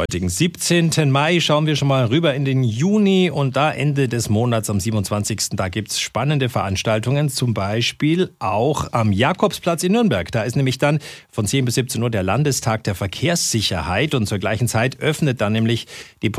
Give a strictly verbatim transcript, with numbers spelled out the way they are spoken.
heutigen siebzehnten Mai schauen wir schon mal rüber in den Juni und da Ende des Monats am siebenundzwanzigsten Da gibt's spannende Veranstaltungen, zum Beispiel auch am Jakobsplatz in Nürnberg. Da ist nämlich dann von zehn bis siebzehn Uhr der Landestag der Verkehrssicherheit und zur gleichen Zeit öffnet dann nämlich die